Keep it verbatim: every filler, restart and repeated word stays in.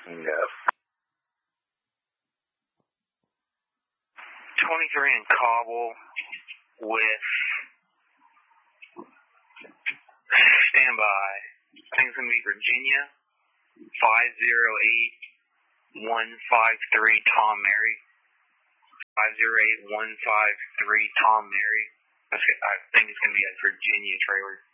No. twenty-three in Cobble with standby. I think it's going to be Virginia. five zero eight one five three Tom Mary. five zero eight one five three Tom Mary. I think it's going to be at Virginia trailer.